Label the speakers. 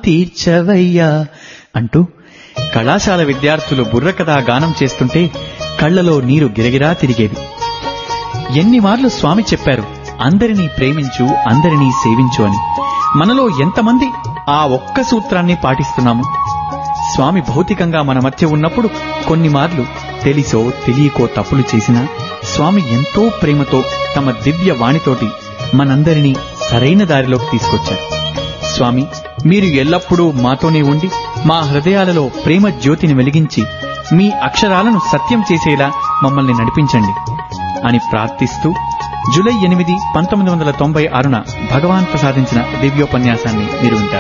Speaker 1: తీర్చవయ్యా అంటూ కళాశాల విద్యార్థులు బుర్రకథా గానం చేస్తుంటే కళ్లలో నీరు గిరగిరా తిరిగేది. ఎన్ని మార్లు స్వామి చెప్పారు, అందరినీ ప్రేమించు, అందరినీ సేవించు అని. మనలో ఎంతమంది ఆ ఒక్క సూత్రాన్ని పాటిస్తున్నాము? స్వామి భౌతికంగా మన మధ్య ఉన్నప్పుడు కొన్ని మార్లు తెలిసో తెలియకో తప్పులు చేసినా స్వామి ఎంతో ప్రేమతో తమ దివ్య వాణితోటి మనందరినీ సరైన దారిలోకి తీసుకొచ్చారు. స్వామి, మీరు ఎల్లప్పుడూ మాతోనే ఉండి మా హృదయాలలో ప్రేమ జ్యోతిని వెలిగించి మీ అక్షరాలను సత్యం చేసేలా మమ్మల్ని నడిపించండి అని ప్రార్థిస్తూ జూలై 8, 1996న భగవాన్ ప్రసాదించిన దివ్యోపన్యాసాన్ని మీరు వింటారు.